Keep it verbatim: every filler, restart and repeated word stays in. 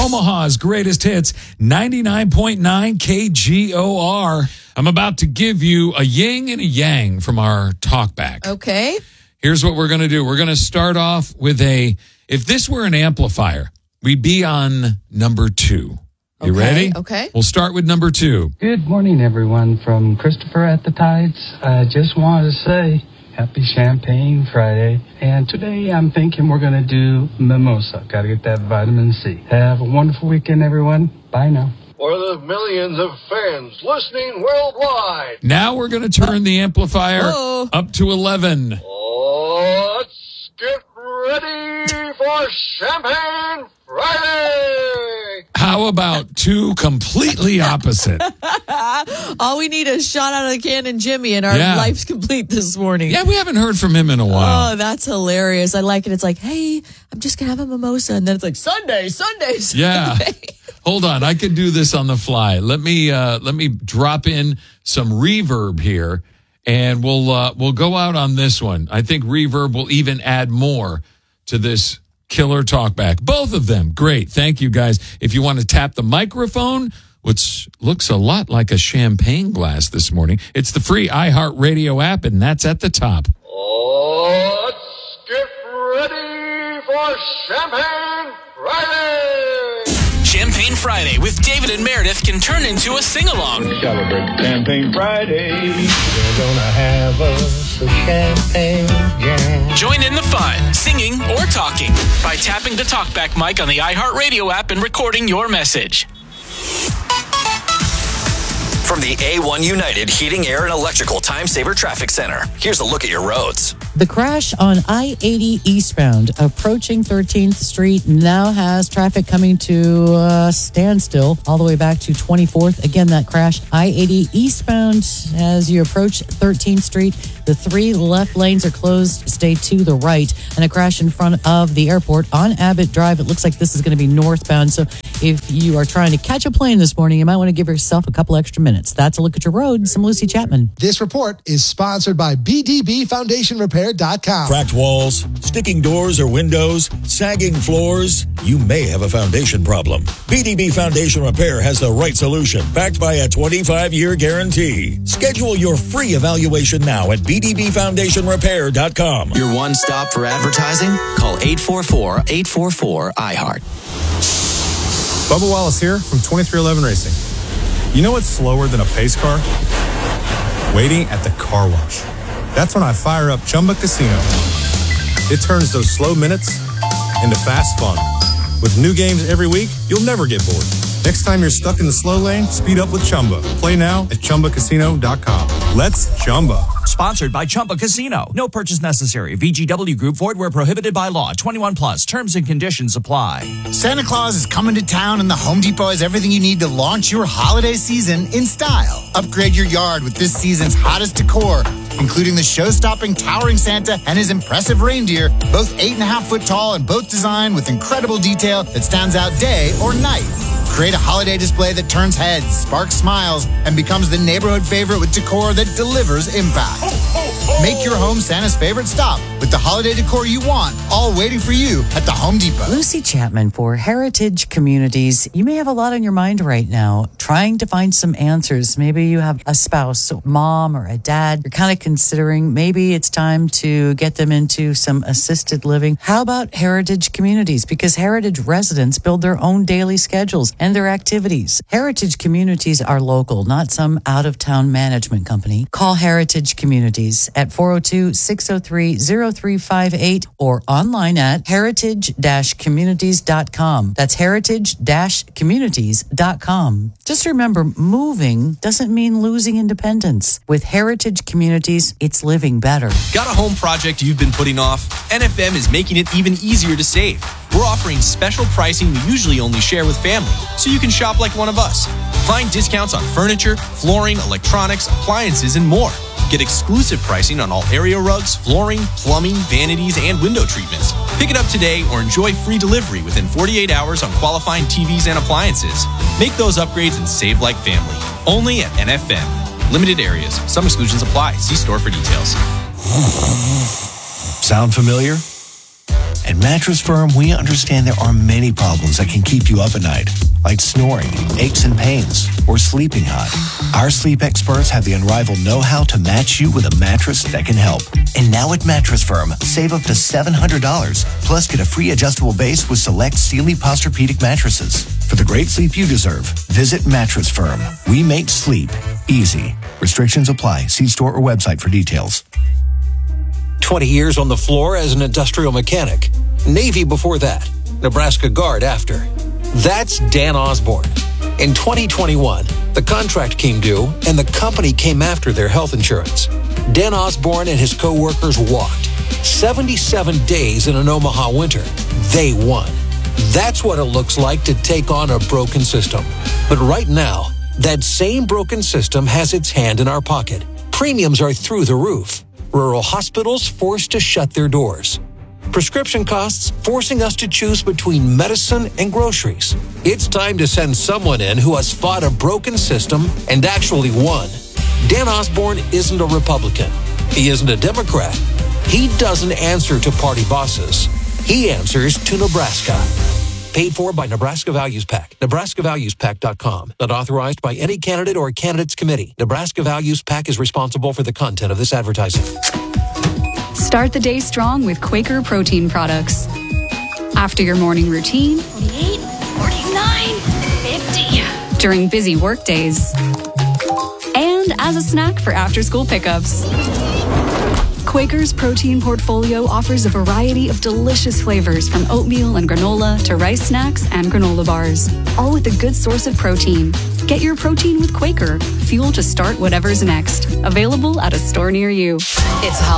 Omaha's greatest hits, ninety-nine point nine K G O R. I'm about to give you a yin and a yang from our talkback. Okay. Here's what we're going to do. We're going to start off with a, if this were an amplifier, we'd be on number two. You okay, ready? Okay. We'll start with number two. Good morning, everyone. From Christopher at the Tides. I just wanted to say happy Champagne Friday. And today I'm thinking we're going to do mimosa. Got to get that vitamin C. Have a wonderful weekend, everyone. Bye now. For the millions of fans listening worldwide. Now we're going to turn the amplifier Whoa. up to eleven. Let's get ready for Champagne Friday. How about two completely opposite? All we need is shot out of the cannon Jimmy, and our Yeah. life's complete this morning. Yeah, we haven't heard from him in a while. Oh, that's hilarious. I like it. It's like, hey, I'm just going to have a mimosa. And then it's like, Sunday, Sunday, Sunday. Yeah. Hold on, I can do this on the fly. Let me uh, let me drop in some reverb here, and we'll uh, we'll go out on this one. I think reverb will even add more to this killer talkback. Both of them, great. Thank you, guys. If you want to tap the microphone, which looks a lot like a champagne glass this morning, it's the free iHeartRadio app, and that's at the top. Let's get ready for Champagne Friday. Champagne Friday with David and Meredith can turn into a sing-along. Celebrate Champagne Friday. We're gonna have us a champagne jam. Join in the fun, singing or talking by tapping the TalkBack mic on the iHeartRadio app and recording your message. From the A one United Heating, Air, and Electrical Time Saver Traffic Center, here's a look at your roads. The crash on I eighty eastbound approaching thirteenth Street now has traffic coming to a standstill all the way back to twenty-fourth. Again, that crash, I eighty eastbound as you approach thirteenth Street. The three left lanes are closed. Stay to the right. And a crash in front of the airport on Abbott Drive. It looks like this is going to be northbound. So if you are trying to catch a plane this morning, you might want to give yourself a couple extra minutes. That's a look at your roads. I'm Lucy Chapman. This report is sponsored by B D B Foundation Repair dot com. Cracked walls, sticking doors or windows, sagging floors. You may have a foundation problem. B D B Foundation Repair has the right solution, backed by a twenty-five year guarantee. Schedule your free evaluation now at B D B Foundation Repair dot com. Your one stop for advertising? Call eight four four, eight four four, I heart. Bubba Wallace here from twenty-three eleven Racing. You know what's slower than a pace car? Waiting at the car wash. That's when I fire up Chumba Casino. It turns those slow minutes into fast fun. With new games every week, you'll never get bored. Next time you're stuck in the slow lane, speed up with Chumba. Play now at Chumba Casino dot com. Let's Chumba. Sponsored by Chumba Casino. No purchase necessary. V G W Group. Void where prohibited by law. twenty-one plus. Terms and conditions apply. Santa Claus is coming to town, and the Home Depot has everything you need to launch your holiday season in style. Upgrade your yard with this season's hottest decor, including the show-stopping towering Santa and his impressive reindeer, both eight and a half foot tall and both designed with incredible detail that stands out day or night. Create a holiday display that turns heads, sparks smiles, and becomes the neighborhood favorite with decor that delivers impact. Make your home Santa's favorite stop with the holiday decor you want, all waiting for you at the Home Depot. Lucy Chapman for Heritage Communities. You may have a lot on your mind right now, trying to find some answers. Maybe you have a spouse, mom, or a dad. You're kind of considering maybe it's time to get them into some assisted living. How about Heritage Communities? Because Heritage residents build their own daily schedules and their activities. Heritage Communities are local, not some out-of-town management company. Call Heritage Communities at four oh two, six oh three, oh three five eight or online at heritage dash communities dot com. That's heritage dash communities dot com. Just remember, moving doesn't mean losing independence. With Heritage Communities, it's living better. Got a home project you've been putting off? N F M is making it even easier to save. We're offering special pricing we usually only share with family, so you can shop like one of us. Find discounts on furniture, flooring, electronics, appliances, and more. Get exclusive pricing on all area rugs, flooring, plumbing, vanities, and window treatments. Pick it up today or enjoy free delivery within forty-eight hours on qualifying T Vs and appliances. Make those upgrades and save like family. Only at N F M. Limited areas. Some exclusions apply. See store for details. Sound familiar? At Mattress Firm, we understand there are many problems that can keep you up at night, like snoring, aches and pains, or sleeping hot. Our sleep experts have the unrivaled know-how to match you with a mattress that can help. And now at Mattress Firm, save up to seven hundred dollars, plus get a free adjustable base with select Sealy Posturepedic mattresses. For the great sleep you deserve, visit Mattress Firm. We make sleep easy. Restrictions apply. See store or website for details. twenty years on the floor as an industrial mechanic. Navy before that. Nebraska Guard after. That's Dan Osborne. In twenty twenty-one, the contract came due and the company came after their health insurance. Dan Osborne and his co-workers walked. seventy-seven days in an Omaha winter. They won. That's what it looks like to take on a broken system. But right now, that same broken system has its hand in our pocket. Premiums are through the roof. Rural hospitals forced to shut their doors. Prescription costs forcing us to choose between medicine and groceries. It's time to send someone in who has fought a broken system and actually won. Dan Osborne isn't a Republican. He isn't a Democrat. He doesn't answer to party bosses. He answers to Nebraska. Paid for by Nebraska Values PAC. Nebraska Values Pac dot com. Not authorized by any candidate or candidates committee. Nebraska Values PAC is responsible for the content of this advertising. Start the day strong with Quaker protein products. After your morning routine, forty-eight, forty-nine, fifty. During busy work days, and as a snack for after-school pickups. Quaker's protein portfolio offers a variety of delicious flavors from oatmeal and granola to rice snacks and granola bars, all with a good source of protein. Get your protein with Quaker, fuel to start whatever's next. Available at a store near you. It's